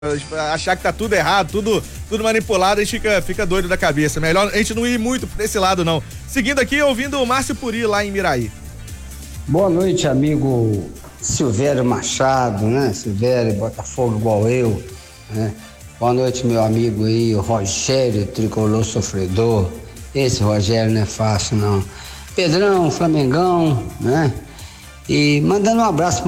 achar que tá tudo errado, tudo manipulado, a gente fica doido da cabeça. Melhor a gente não ir muito por esse lado, não. Seguindo aqui, ouvindo o Márcio Puri lá em Miraí. Boa noite, amigo Silvério Machado, né? Silvério, Botafogo igual eu, né? Boa noite, meu amigo aí, o Rogério, tricolor sofredor. Esse Rogério não é fácil, não. Pedrão, Flamengão, né? E mandando um abraço